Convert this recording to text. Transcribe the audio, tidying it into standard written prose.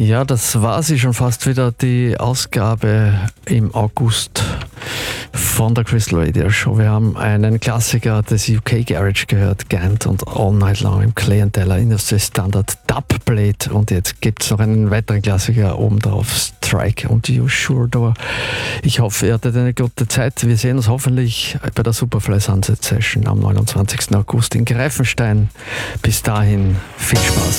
Ja, das war sie schon fast wieder, die Ausgabe im August von der Crystal Radio Show. Wir haben einen Klassiker des UK Garage gehört, Gant und All Night Long im Clay & Taylor Industry Standard Dubplate. Und jetzt gibt es noch einen weiteren Klassiker oben drauf, Strike und You Sure Door. Ich hoffe, ihr hattet eine gute Zeit. Wir sehen uns hoffentlich bei der Superfly Sunset Session am 29. August in Greifenstein. Bis dahin viel Spaß.